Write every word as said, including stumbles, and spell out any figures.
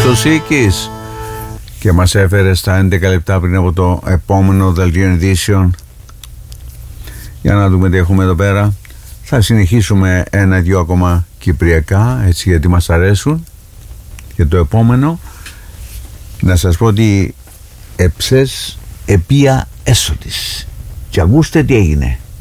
Σίκης και μας έφερε στα έντεκα λεπτά πριν από το επόμενο δελτίο ειδήσεων. Για να δούμε τι έχουμε εδώ πέρα. Θα συνεχίσουμε ένα-δυο ακόμα κυπριακά, έτσι, γιατί μας αρέσουν. Και το επόμενο, να σας πω ότι εψές επία έσω της. Και ακούστε τι έγινε.